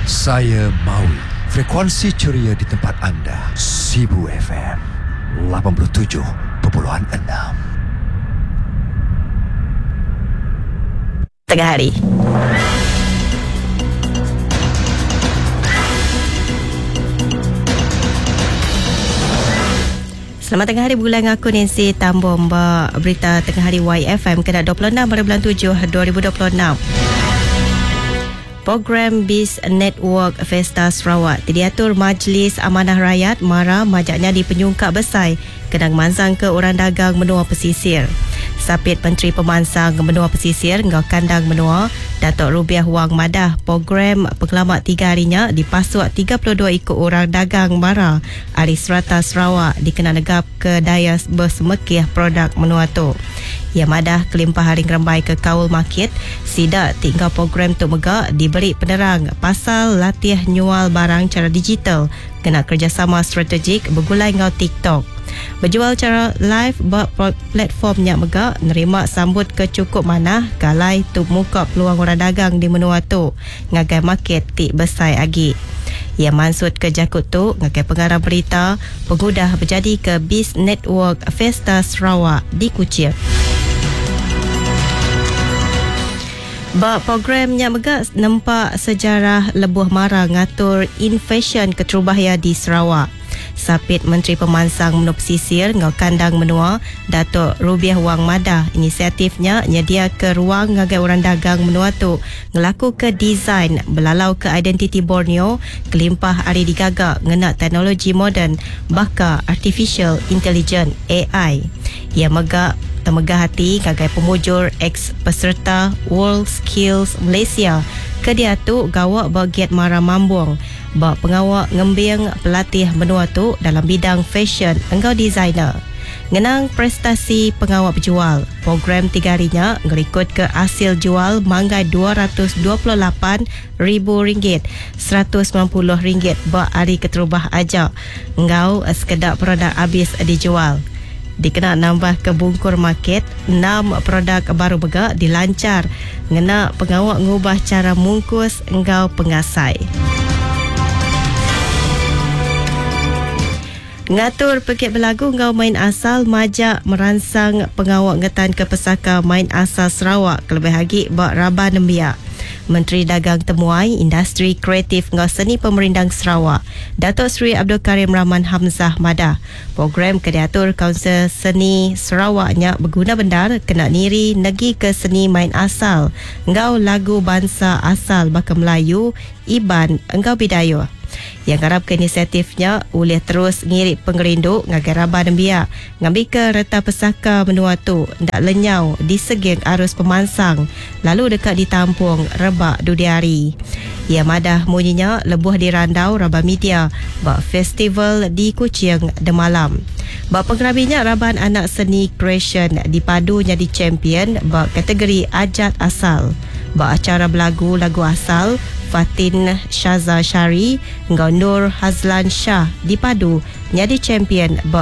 Saya Maui. Frekuensi ceria di tempat anda. Sibu FM 87.6. Tengah hari. Selamat tengah hari, bulan aku Nancy Tambor Mbak. Berita tengah hari YFM kena 26 pada bulan 7 2026. Program BIS Network Festa Sarawak diatur Majlis Amanah Rakyat Mara majaknya di Penyungkap Besai, Kenang Mansang ke orang dagang menua pesisir. Sapit Menteri Pemansang Menua Pesisir Ngau Kandang Menua Datuk Rubiah Wang Madah program pengelamat 3 harinya dipasuk 32 ikut orang dagang Mara Ari Serata Sarawak dikenal negap ke daya bersemekih produk menua tu. Ia madah kelimpah haring rambai ke kaul market sidak tinggal program tu megak diberi penerang pasal latih nyual barang cara digital kena kerjasama strategik bergulai ngau TikTok. Berjual cara live buat platformnya megak nerima sambut ke cukup mana galai tu muka peluang orang dagang di menua tu ngagai market tik besai agi. Ia mansut ke jakut tu ngagai pengarah berita pengudah berjadi ke BIS Network Festa Sarawak di Kuching. Bak programnya megak nampak sejarah lebuh mara ngatur inflation keterubahaya di Sarawak. Sapit Menteri Pemansang Menua Pesisir Ngau Kandang Menua Datuk Rubiah Wang Madah inisiatifnya nyedia ke ruang ngagai orang dagang menua tu ngelaku ke desain belalau ke identiti Borneo kelimpah hari digagak ngena teknologi moden baka artificial intelligence AI. Ia megak temegah hati ngagai pemujur ex peserta World Skills Malaysia ke dia tu gawak bagiat Mara Mambuang bak pengawak ngembing pelatih menua tu dalam bidang fashion engkau designer. Ngenang prestasi pengawak berjual, program 3 harinya ngerikut ke hasil jual manggai RM228,000, RM190 bak hari keterubah aja. Engkau sekedar produk habis dijual. Dikena nambah ke bungkur market 6 produk baru begak dilancar ngena pengawak ngubah cara mungkus engkau pengasai. Ngatur pekit berlagu engkau main asal majak merangsang pengawak ngetan ke pesaka main asal Sarawak kelebih lagi bak Rabah Nembia. Menteri Dagang Temuai Industri Kreatif ngau Seni Pemerindang Sarawak Datuk Seri Abdul Karim Rahman Hamzah Madah program kediatur Kaunsil Seni Sarawaknya berguna bendar kena niri negi ke seni main asal engkau lagu bangsa asal baka Melayu Iban engkau Bidayuh. Yang harap ke inisiatifnya boleh terus ngirik pengerinduk ngagai Rabah Nembia ngambil ke reta pesaka menua tu ndak lenyau di seging arus pemansang lalu dekat ditampung Rebak Dudiari. Ia madah munyinya lebuh di randau Rabah Media bak festival di Kuching de malam. Bak pengrabinya Raban Anak Seni Creation dipadu jadi champion bak kategori ajat asal. Bak acara belagu lagu asal Fatin Syaza Syari Ngau Nur Hazlan Shah dipadu jadi champion